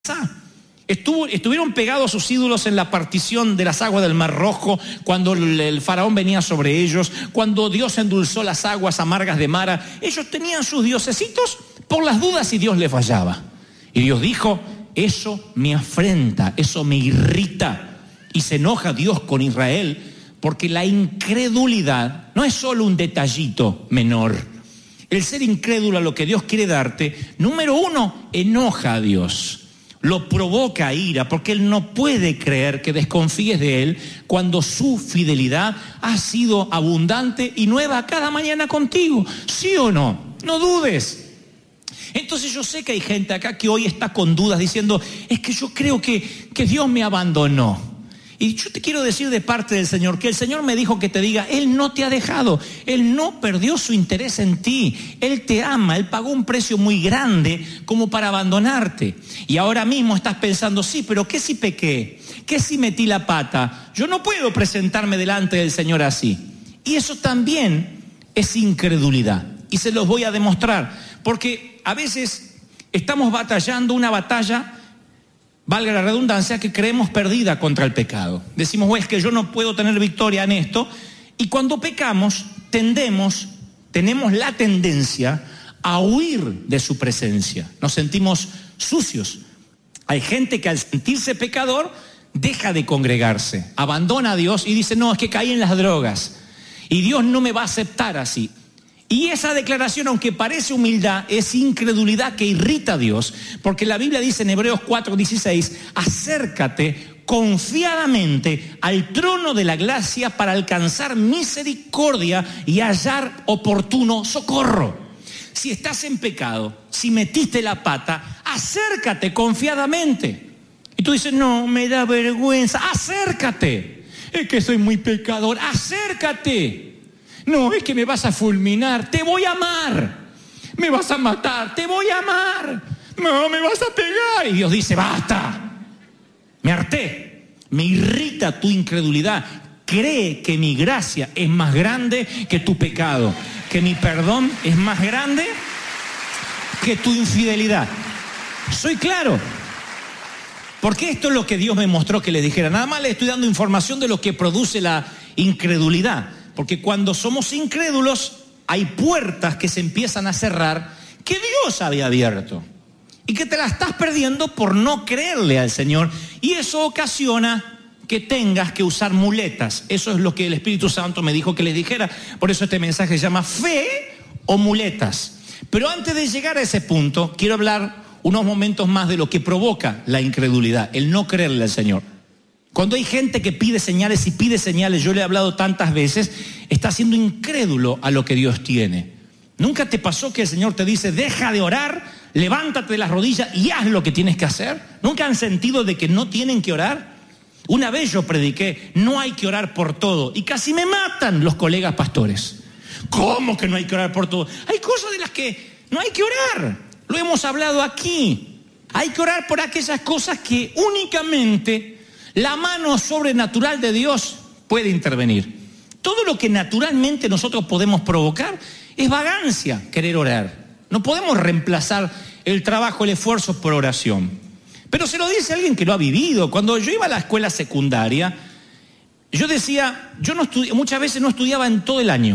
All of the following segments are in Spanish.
Estuvieron pegados sus ídolos en la partición de las aguas del Mar Rojo, cuando el faraón venía sobre ellos, cuando Dios endulzó las aguas amargas de Mara. Ellos tenían sus diosesitos por las dudas si Dios les fallaba. Y Dios dijo, eso me afrenta, eso me irrita. Y se enoja Dios con Israel, porque la incredulidad no es solo un detallito menor. El ser incrédulo a lo que Dios quiere darte, número uno, enoja a Dios. Lo provoca a ira, porque Él no puede creer que desconfíes de Él cuando su fidelidad ha sido abundante y nueva cada mañana contigo. ¿Sí o no? No dudes. Entonces yo sé que hay gente acá que hoy está con dudas diciendo, es que yo creo que Dios me abandonó. Y yo te quiero decir de parte del Señor, que el Señor me dijo que te diga, Él no te ha dejado, Él no perdió su interés en ti, Él te ama, Él pagó un precio muy grande como para abandonarte. Y ahora mismo estás pensando, sí, pero ¿qué si pequé? ¿Qué si metí la pata? Yo no puedo presentarme delante del Señor así. Y eso también es incredulidad. Y se los voy a demostrar, porque a veces estamos batallando una batalla, valga la redundancia, que creemos perdida contra el pecado. Decimos, bueno, es que yo no puedo tener victoria en esto. Y cuando pecamos, tenemos la tendencia a huir de su presencia. Nos sentimos sucios. Hay gente que al sentirse pecador, deja de congregarse, abandona a Dios y dice, no, es que caí en las drogas. Y Dios no me va a aceptar así. Y esa declaración, aunque parece humildad, es incredulidad que irrita a Dios, porque la Biblia dice en Hebreos 4:16, acércate confiadamente al trono de la gracia para alcanzar misericordia y hallar oportuno socorro. Si estás en pecado, si metiste la pata, acércate confiadamente. Y tú dices, no, me da vergüenza, acércate. Es que soy muy pecador, acércate. No, es que me vas a fulminar, te voy a amar. Me vas a matar, te voy a amar. No, me vas a pegar. Y Dios dice, basta. Me harté, me irrita tu incredulidad. Cree que mi gracia es más grande que tu pecado, que mi perdón es más grande que tu infidelidad. Soy claro. Porque esto es lo que Dios me mostró que le dijera. Nada más le estoy dando información de lo que produce la incredulidad. Porque cuando somos incrédulos, hay puertas que se empiezan a cerrar que Dios había abierto. Y que te la estás perdiendo por no creerle al Señor. Y eso ocasiona que tengas que usar muletas. Eso es lo que el Espíritu Santo me dijo que les dijera. Por eso este mensaje se llama fe o muletas. Pero antes de llegar a ese punto, quiero hablar unos momentos más de lo que provoca la incredulidad, el no creerle al Señor. Cuando hay gente que pide señales y pide señales, yo le he hablado tantas veces, está siendo incrédulo a lo que Dios tiene. ¿Nunca te pasó que el Señor te dice, deja de orar, levántate de las rodillas y haz lo que tienes que hacer? ¿Nunca han sentido de que no tienen que orar? Una vez yo prediqué, no hay que orar por todo, y casi me matan los colegas pastores. ¿Cómo que no hay que orar por todo? Hay cosas de las que no hay que orar, lo hemos hablado aquí. Hay que orar por aquellas cosas que únicamente la mano sobrenatural de Dios puede intervenir. Todo lo que naturalmente nosotros podemos provocar es vagancia, querer orar. No podemos reemplazar el trabajo, el esfuerzo por oración. Pero se lo dice alguien que lo ha vivido. Cuando yo iba a la escuela secundaria, yo decía, muchas veces no estudiaba en todo el año.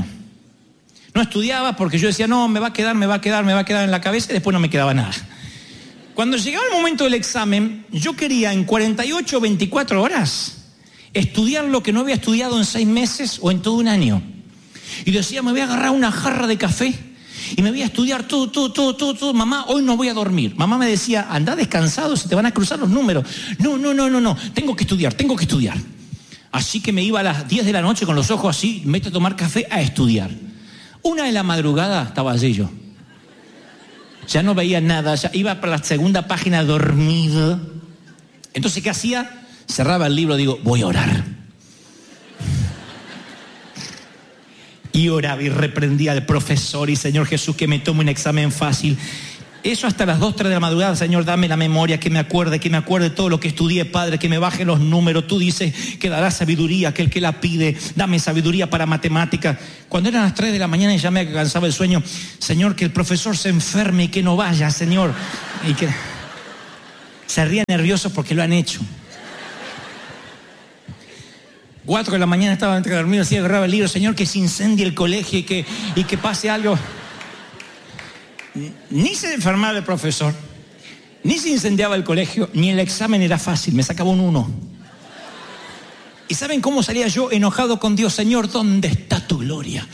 No estudiaba porque yo decía, no, me va a quedar en la cabeza y después no me quedaba nada. Cuando llegaba el momento del examen, yo quería en 48 o 24 horas estudiar lo que no había estudiado en 6 meses o en todo un año. Y decía, me voy a agarrar una jarra de café y me voy a estudiar todo. Mamá, hoy no voy a dormir. Mamá me decía, anda descansado, se te van a cruzar los números. No, tengo que estudiar. Así que me iba a las 10 de la noche con los ojos así, me metí a tomar café a estudiar. 1 de la madrugada estaba allí yo. Ya no veía nada, ya iba para la segunda página dormido. Entonces, ¿qué hacía? Cerraba el libro, digo, voy a orar. Y oraba y reprendía al profesor y Señor Jesús, que me tome un examen fácil. Eso hasta las 2, 3 de la madrugada, Señor, dame la memoria, que me acuerde todo lo que estudié, Padre, que me baje los números. Tú dices que darás sabiduría a aquel que la pide. Dame sabiduría para matemáticas. Cuando eran las 3 de la mañana y ya me cansaba el sueño, Señor, que el profesor se enferme y que no vaya, Señor. Y que Se ríen nerviosos porque lo han hecho. 4 de la mañana estaba entre dormido, así agarraba el libro, Señor, que se incendie el colegio y que pase algo. Ni se enfermaba el profesor, ni se incendiaba el colegio, ni el examen era fácil, me sacaba un 1. ¿Y saben cómo salía yo enojado con Dios? Señor, ¿dónde está tu gloria?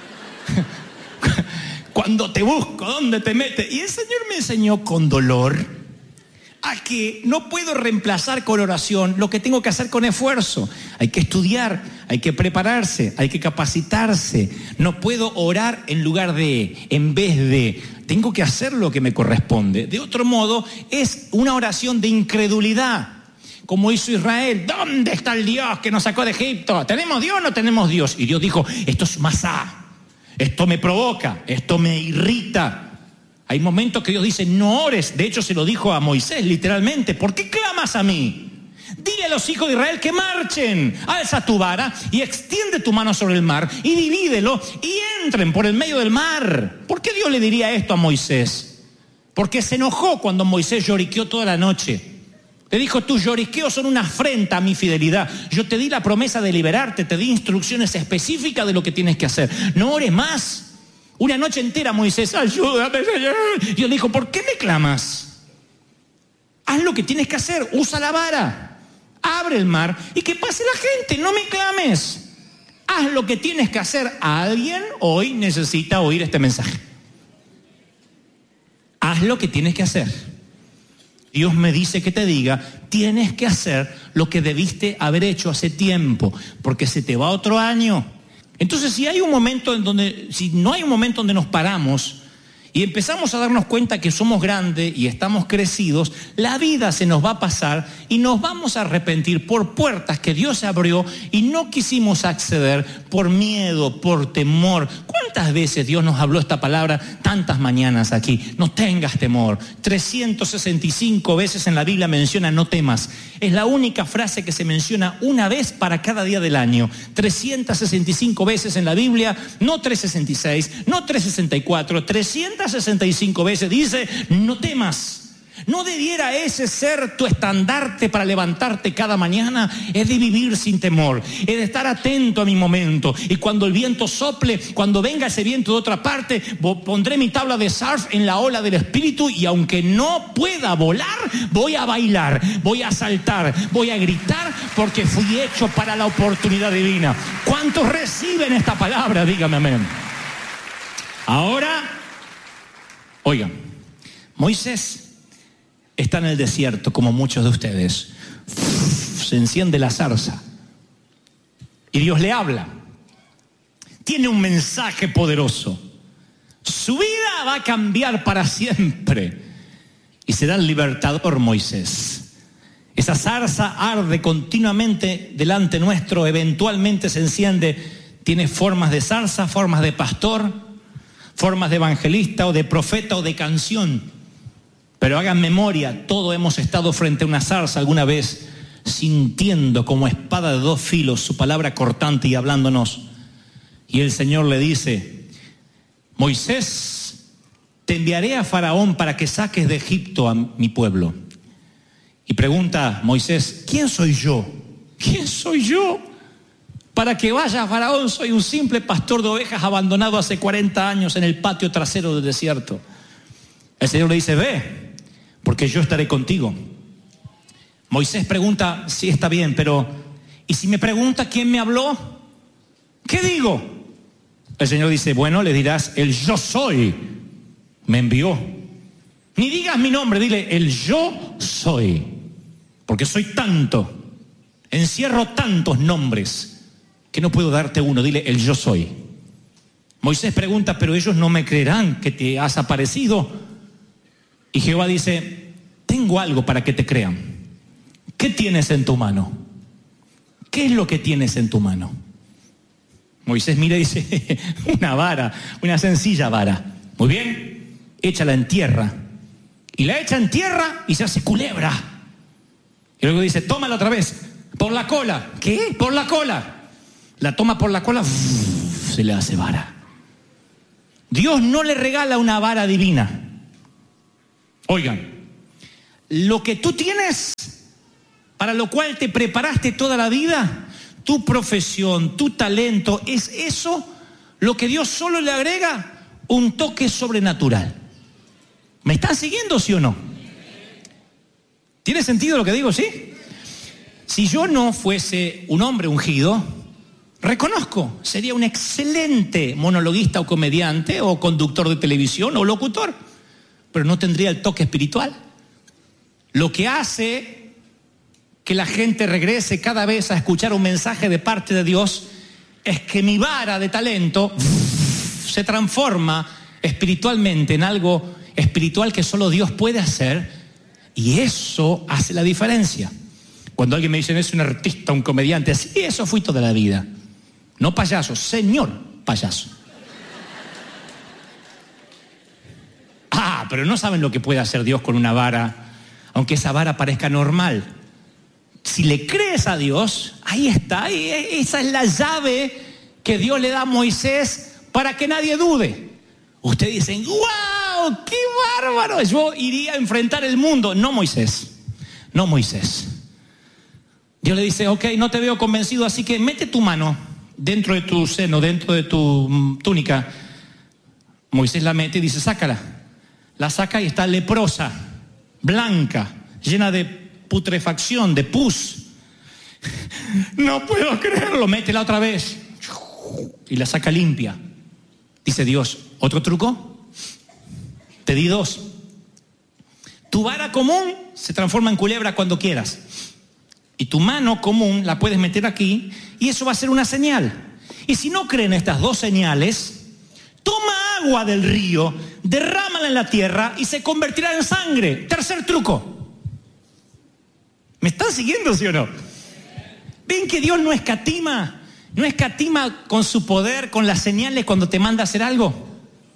Cuando te busco, ¿dónde te metes? Y el Señor me enseñó con dolor a que no puedo reemplazar con oración lo que tengo que hacer con esfuerzo. Hay que estudiar, hay que prepararse, hay que capacitarse. No puedo orar en vez de. Tengo que hacer lo que me corresponde. De otro modo, es una oración de incredulidad. Como hizo Israel, ¿dónde está el Dios que nos sacó de Egipto? ¿Tenemos Dios o no tenemos Dios? Y Dios dijo, esto es masá, esto me provoca, esto me irrita. Hay momentos que Dios dice, no ores. De hecho, se lo dijo a Moisés literalmente, ¿por qué clamas a mí? Dile a los hijos de Israel que marchen. Alza tu vara y extiende tu mano sobre el mar y divídelo y entren por el medio del mar. ¿Por qué Dios le diría esto a Moisés? Porque se enojó cuando Moisés lloriqueó toda la noche. Le dijo, tus lloriqueos son una afrenta a mi fidelidad. Yo te di la promesa de liberarte, te di instrucciones específicas de lo que tienes que hacer. No ores más. Una noche entera Moisés, ayúdame, Señor. Y Dios dijo, ¿por qué me clamas? Haz lo que tienes que hacer, usa la vara, abre el mar y que pase la gente, no me clames. Haz lo que tienes que hacer. Alguien hoy necesita oír este mensaje. Haz lo que tienes que hacer. Dios me dice que te diga, tienes que hacer lo que debiste haber hecho hace tiempo, porque se te va otro año. Entonces, si no hay un momento donde nos paramos y empezamos a darnos cuenta que somos grandes y estamos crecidos, la vida se nos va a pasar y nos vamos a arrepentir por puertas que Dios abrió y no quisimos acceder por miedo, por temor. ¿Cuántas veces Dios nos habló esta palabra tantas mañanas aquí? No tengas temor. 365 veces en la Biblia menciona no temas. Es la única frase que se menciona una vez para cada día del año. 365 veces en la Biblia, no 366, no 364, 365 veces dice no temas. ¿No debiera ese ser tu estandarte para levantarte cada mañana? Es de vivir sin temor, es de estar atento a mi momento. Y cuando el viento sople, cuando venga ese viento de otra parte, pondré mi tabla de surf en la ola del Espíritu y aunque no pueda volar, voy a bailar, voy a saltar, voy a gritar porque fui hecho para la oportunidad divina. ¿Cuántos reciben esta palabra? Dígame amén. Ahora, oigan, Moisés está en el desierto, como muchos de ustedes. Se enciende la zarza y Dios le habla. Tiene un mensaje poderoso. Su vida va a cambiar para siempre y será el libertador Moisés. Esa zarza arde continuamente delante nuestro, eventualmente se enciende. Tiene formas de zarza, formas de pastor, formas de evangelista o de profeta o de canción. Pero hagan memoria, todos hemos estado frente a una zarza alguna vez, sintiendo como espada de dos filos su palabra cortante y hablándonos. Y el Señor le dice, Moisés, te enviaré a Faraón para que saques de Egipto a mi pueblo. Y pregunta Moisés, ¿quién soy yo? ¿Quién soy yo? Para que vaya a Faraón, soy un simple pastor de ovejas abandonado hace 40 años en el patio trasero del desierto. El Señor le dice, ve, porque yo estaré contigo. Moisés pregunta, sí, está bien, pero ¿y si me pregunta quién me habló? ¿Qué digo? El Señor dice, bueno, le dirás, el yo soy me envió. Ni digas mi nombre, dile, el yo soy. Porque soy tanto, encierro tantos nombres que no puedo darte uno, dile, el yo soy. Moisés pregunta, pero ellos no me creerán que te has aparecido. Y Jehová dice, tengo algo para que te crean. ¿Qué tienes en tu mano? ¿Qué es lo que tienes en tu mano? Moisés mira y dice, una vara, una sencilla vara. Muy bien, échala en tierra. Y la echa en tierra y se hace culebra. Y luego dice, tómala otra vez, por la cola. ¿Qué? Por la cola. La toma por la cola, se le hace vara. Dios no le regala una vara divina. Oigan, lo que tú tienes, para lo cual te preparaste toda la vida, tu profesión, tu talento, es eso lo que Dios solo le agrega un toque sobrenatural. ¿Me están siguiendo, sí o no? ¿Tiene sentido lo que digo, sí? Si yo no fuese un hombre ungido, reconozco, sería un excelente monologuista o comediante o conductor de televisión o locutor, pero no tendría el toque espiritual. Lo que hace que la gente regrese cada vez a escuchar un mensaje de parte de Dios es que mi vara de talento se transforma espiritualmente en algo espiritual que solo Dios puede hacer, y eso hace la diferencia. Cuando alguien me dice, es un artista, un comediante, sí, eso fui toda la vida. No payaso, señor payaso. Pero no saben lo que puede hacer Dios con una vara, aunque esa vara parezca normal. Si le crees a Dios, ahí está, y esa es la llave que Dios le da a Moisés para que nadie dude. Ustedes dicen, ¡wow! ¡Qué bárbaro! Yo iría a enfrentar el mundo. No, Moisés. No, Moisés. Dios le dice, ok, no te veo convencido, así que mete tu mano dentro de tu seno, dentro de tu túnica. Moisés la mete y dice, sácala. La saca y está leprosa, blanca, llena de putrefacción, de pus. No puedo creerlo. Métela otra vez y la saca limpia. Dice Dios, ¿otro truco? Te di 2. Tu vara común se transforma en culebra cuando quieras, y tu mano común la puedes meter aquí, y eso va a ser una señal. Y si no creen estas 2 señales, toma agua del río, derrámala en la tierra y se convertirá en sangre. Tercer truco. ¿Me están siguiendo, sí o no? ¿Ven que Dios no escatima? No escatima con su poder, con las señales cuando te manda a hacer algo.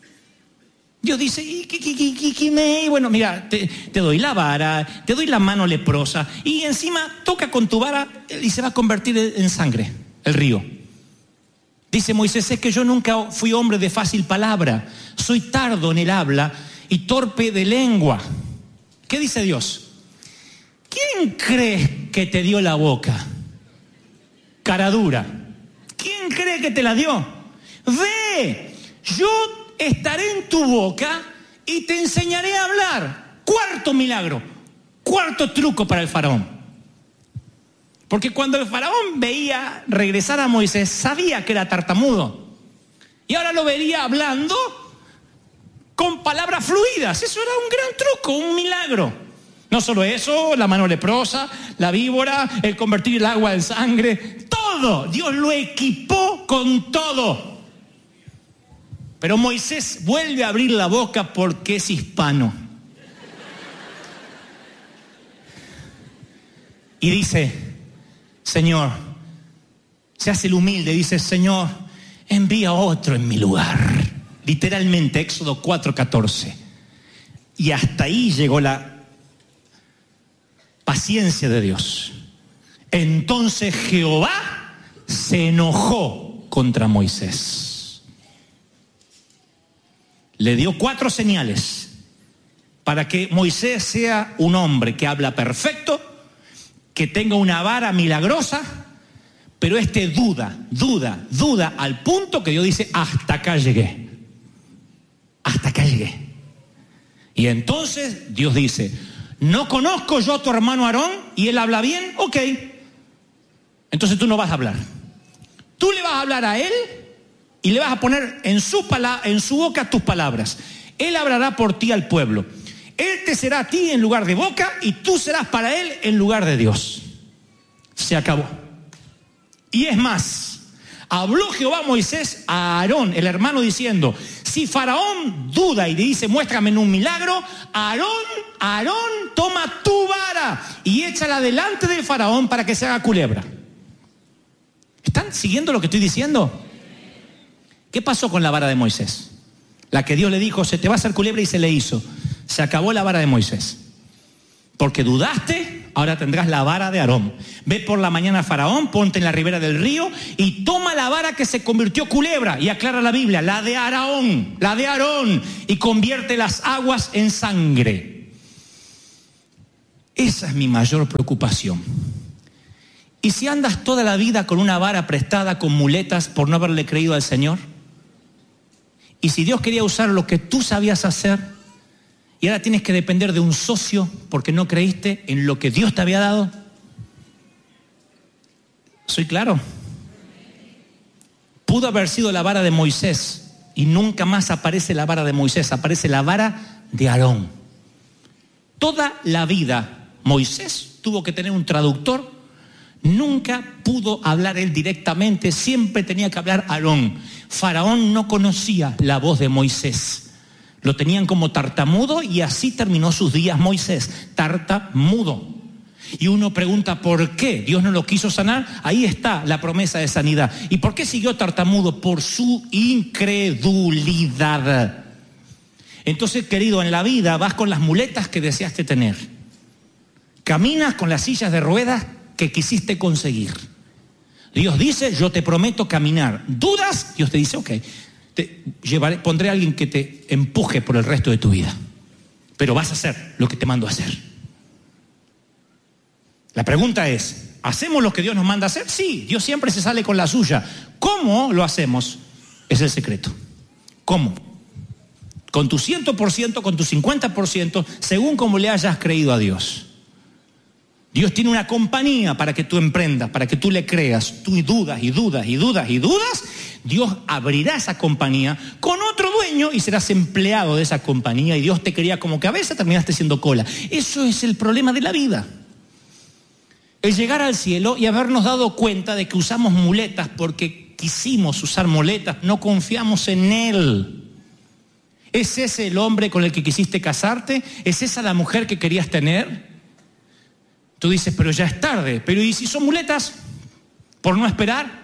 Dios dice, bueno, mira, te doy la vara, te doy la mano leprosa, y encima toca con tu vara y se va a convertir en sangre, el río. Dice Moisés, es que yo nunca fui hombre de fácil palabra, soy tardo en el habla y torpe de lengua. ¿Qué dice Dios? ¿Quién crees que te dio la boca? Cara dura. ¿Quién cree que te la dio? Ve, yo estaré en tu boca y te enseñaré a hablar. Cuarto milagro, cuarto truco para el faraón. Porque cuando el faraón veía regresar a Moisés, sabía que era tartamudo. Y ahora lo vería hablando con palabras fluidas. Eso era un gran truco, un milagro. No solo eso, la mano leprosa, la víbora, el convertir el agua en sangre, todo. Dios lo equipó con todo. Pero Moisés vuelve a abrir la boca porque es hispano. Y dice, Señor, se hace el humilde, dice, Señor, envía otro en mi lugar. Literalmente, Éxodo 4:14. Y hasta ahí llegó la paciencia de Dios. Entonces Jehová se enojó contra Moisés. Le dio 4 señales para que Moisés sea un hombre que habla perfecto, que tenga una vara milagrosa, pero duda al punto que Dios dice, hasta acá llegué. Hasta acá llegué. Y entonces Dios dice, ¿no conozco yo a tu hermano Aarón y él habla bien? Ok. Entonces tú no vas a hablar. Tú le vas a hablar a él y le vas a poner en su boca tus palabras. Él hablará por ti al pueblo. Él te será a ti en lugar de boca y tú serás para él en lugar de Dios. Se acabó. Y es más, habló Jehová a Moisés a Aarón, el hermano, diciendo, si Faraón duda y le dice, muéstrame en un milagro, Aarón, toma tu vara y échala delante del Faraón para que se haga culebra. ¿Están siguiendo lo que estoy diciendo? ¿Qué pasó con la vara de Moisés? La que Dios le dijo, se te va a hacer culebra, y se le hizo. Se acabó la vara de Moisés. Porque dudaste, ahora tendrás la vara de Aarón. Ve por la mañana a Faraón, ponte en la ribera del río y toma la vara que se convirtió culebra. Y aclara la Biblia, la de Aarón, y convierte las aguas en sangre. Esa es mi mayor preocupación. ¿Y si andas toda la vida con una vara prestada, con muletas, por no haberle creído al Señor? ¿Y si Dios quería usar lo que tú sabías hacer y ahora tienes que depender de un socio porque no creíste en lo que Dios te había dado? ¿Soy claro? Pudo haber sido la vara de Moisés y nunca más aparece la vara de Moisés, aparece la vara de Aarón. Toda la vida Moisés tuvo que tener un traductor, nunca pudo hablar él directamente, siempre tenía que hablar Aarón. Faraón no conocía la voz de Moisés, lo tenían como tartamudo y así terminó sus días Moisés, tartamudo. Y uno pregunta, ¿por qué Dios no lo quiso sanar? Ahí está la promesa de sanidad. ¿Y por qué siguió tartamudo? Por su incredulidad. Entonces, querido, en la vida vas con las muletas que deseaste tener. Caminas con las sillas de ruedas que quisiste conseguir. Dios dice, yo te prometo caminar. ¿Dudas? Dios te dice, ok, pondré a alguien que te empuje por el resto de tu vida. Pero vas a hacer lo que te mando a hacer. La pregunta es, ¿hacemos lo que Dios nos manda a hacer? Sí, Dios siempre se sale con la suya. ¿Cómo lo hacemos? Es el secreto. ¿Cómo? Con tu 100%, con tu 50%, según como le hayas creído a Dios. Dios tiene una compañía para que tú emprendas, para que tú le creas. Tú dudas y dudas y dudas y dudas. Dios abrirá esa compañía con otro dueño y serás empleado de esa compañía. Y Dios te quería como cabeza, terminaste siendo cola. Eso es el problema de la vida. El llegar al cielo y habernos dado cuenta de que usamos muletas porque quisimos usar muletas, no confiamos en Él. ¿Es ese el hombre con el que quisiste casarte? ¿Es esa la mujer que querías tener? Tú dices, pero ya es tarde. Pero ¿y si son muletas? ¿Por no esperar?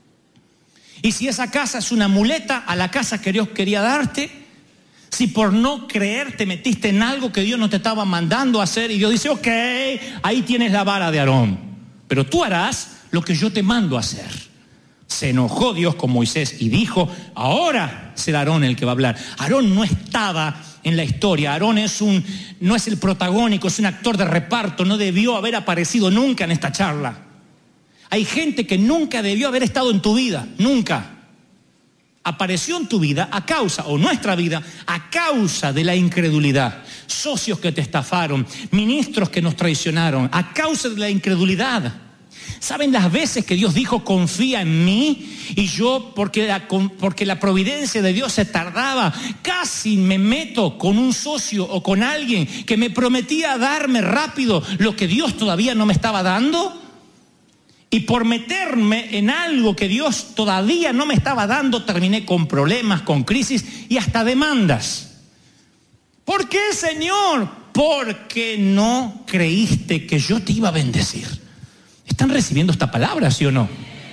¿Y si esa casa es una muleta a la casa que Dios quería darte? Si por no creer te metiste en algo que Dios no te estaba mandando a hacer y Dios dice, ok, ahí tienes la vara de Aarón, pero tú harás lo que yo te mando a hacer. Se enojó Dios con Moisés y dijo, ahora será Aarón el que va a hablar. Aarón no estaba en la historia, Aarón no es el protagónico, es un actor de reparto, no debió haber aparecido nunca en esta charla. Hay gente que nunca debió haber estado en tu vida, nunca. Apareció en tu vida a causa, o nuestra vida, a causa de la incredulidad. Socios que te estafaron, ministros que nos traicionaron, a causa de la incredulidad. ¿Saben las veces que Dios dijo, confía en mí? Y yo, porque la providencia de Dios se tardaba, casi me meto con un socio o con alguien que me prometía darme rápido lo que Dios todavía no me estaba dando. Y por meterme en algo que Dios todavía no me estaba dando, terminé con problemas, con crisis y hasta demandas. ¿Por qué, Señor? Porque no creíste que yo te iba a bendecir. ¿Están recibiendo esta palabra, sí o no?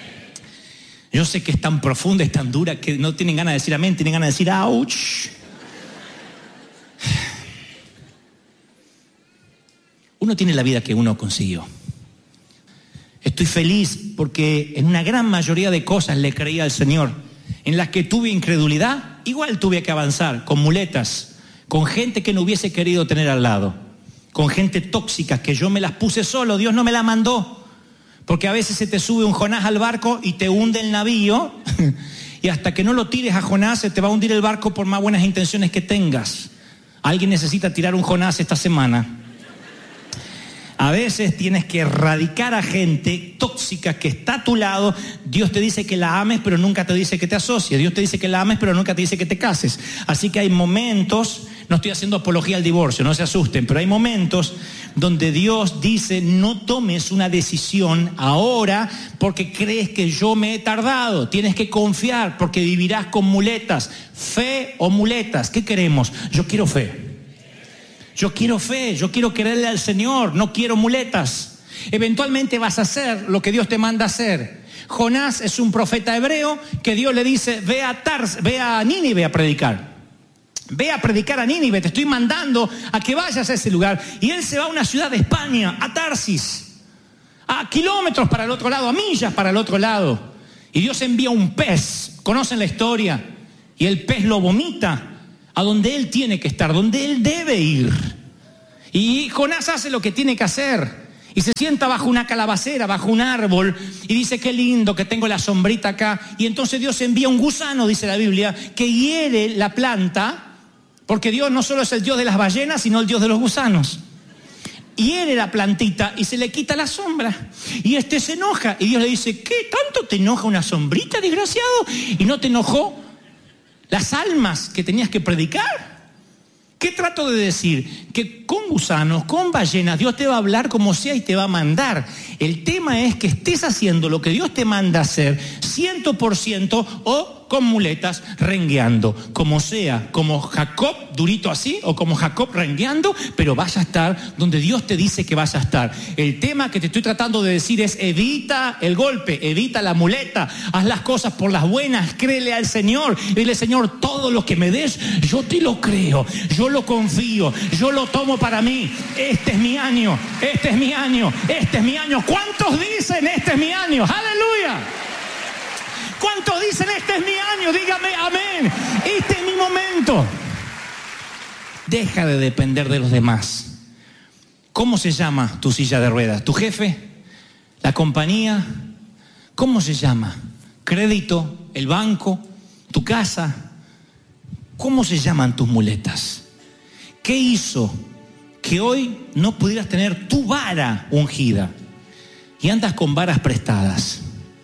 Yo sé que es tan profunda, es tan dura que no tienen ganas de decir amén, tienen ganas de decir ouch. Uno tiene la vida que uno consiguió. Estoy feliz porque en una gran mayoría de cosas le creía al Señor. En las que tuve incredulidad, igual tuve que avanzar con muletas, con gente que no hubiese querido tener al lado, con gente tóxica que yo me las puse solo, Dios no me la mandó. Porque a veces se te sube un Jonás al barco y te hunde el navío y hasta que no lo tires a Jonás se te va a hundir el barco por más buenas intenciones que tengas. Alguien necesita tirar un Jonás esta semana. A veces tienes que erradicar a gente tóxica que está a tu lado. Dios te dice que la ames, pero nunca te dice que te asocies. Dios te dice que la ames, pero nunca te dice que te cases. Así que hay momentos, no estoy haciendo apología al divorcio, no se asusten, pero hay momentos donde Dios dice, no tomes una decisión ahora porque crees que yo me he tardado. Tienes que confiar porque vivirás con muletas. Fe o muletas, ¿qué queremos? Yo quiero fe. Yo quiero fe, yo quiero creerle al Señor, no quiero muletas. Eventualmente vas a hacer lo que Dios te manda a hacer. Jonás es un profeta hebreo que Dios le dice, ve a Nínive a predicar. Ve a predicar a Nínive, te estoy mandando a que vayas a ese lugar. Y él se va a una ciudad de España, a Tarsis, a kilómetros para el otro lado, a millas para el otro lado. Y Dios envía un pez, conocen la historia, y el pez lo vomita a donde él tiene que estar, donde él debe ir. Y Jonás hace lo que tiene que hacer. Y se sienta bajo una calabacera, bajo un árbol, y dice, qué lindo que tengo la sombrita acá. Y entonces Dios envía un gusano, dice la Biblia, que hiere la planta, porque Dios no solo es el Dios de las ballenas, sino el Dios de los gusanos. Hiere la plantita y se le quita la sombra. Y se enoja. Y Dios le dice, ¿qué tanto te enoja una sombrita, desgraciado? ¿Y no te enojó las almas que tenías que predicar? ¿Qué trato de decir? Que con gusanos, con ballenas, Dios te va a hablar como sea y te va a mandar. El tema es que estés haciendo lo que Dios te manda hacer 100% o con muletas rengueando. Como sea, como Jacob, durito así, o como Jacob rengueando, pero vas a estar donde Dios te dice que vas a estar. El tema que te estoy tratando de decir es, evita el golpe, evita la muleta, haz las cosas por las buenas, créele al Señor. Dile, Señor, todo lo que me des, yo te lo creo, yo lo confío, yo lo tomo para mí. Este es mi año, este es mi año, este es mi año. ¿Cuántos dicen, este es mi año? ¡Aleluya! ¿Cuántos dicen, este es mi año? Dígame amén. Este es mi momento. Deja de depender de los demás. ¿Cómo se llama tu silla de ruedas? ¿Tu jefe? ¿La compañía? ¿Cómo se llama? ¿Crédito? ¿El banco? ¿Tu casa? ¿Cómo se llaman tus muletas? ¿Qué hizo que hoy no pudieras tener tu vara ungida y andas con varas prestadas?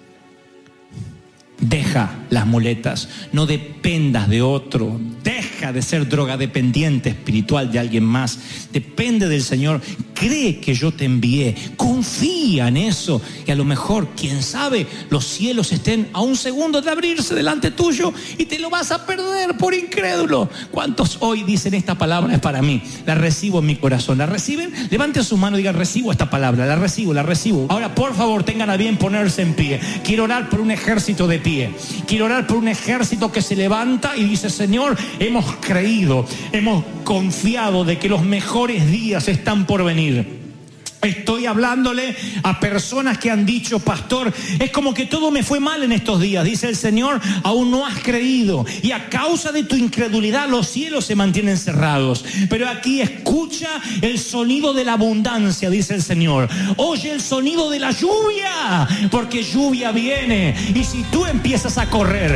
Deja las muletas, no dependas de otro, deja de ser drogadependiente espiritual de alguien más, depende del Señor, cree que yo te envié, confía en eso y a lo mejor, quién sabe, los cielos estén a un segundo de abrirse delante tuyo y te lo vas a perder por incrédulo. ¿Cuántos hoy dicen, esta palabra es para mí, la recibo en mi corazón? ¿La reciben? Levanten su mano y digan, recibo esta palabra, la recibo, la recibo. Ahora por favor tengan a bien ponerse en pie. Quiero orar por un ejército de pie. Quiero orar por un ejército que se levanta y dice, Señor, hemos creído, hemos confiado de que los mejores días están por venir. Estoy hablándole a personas que han dicho, pastor, es como que todo me fue mal en estos días. Dice el Señor, aún no has creído. Y a causa de tu incredulidad los cielos se mantienen cerrados. Pero aquí escucha el sonido de la abundancia, dice el Señor. Oye el sonido de la lluvia, porque lluvia viene. Y si tú empiezas a correr,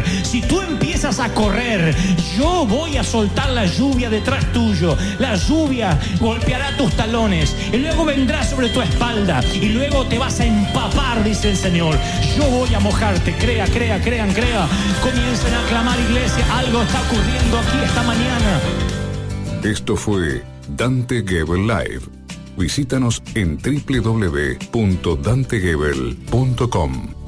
yo voy a soltar la lluvia detrás tuyo. La lluvia golpeará tus talones y luego vendrá sobre tu espalda y luego te vas a empapar, dice el Señor. Yo voy a mojarte. Crean. Comiencen a clamar, iglesia. Algo está ocurriendo aquí esta mañana. Esto fue Dante Gebel Live. Visítanos en www.dantegebel.com.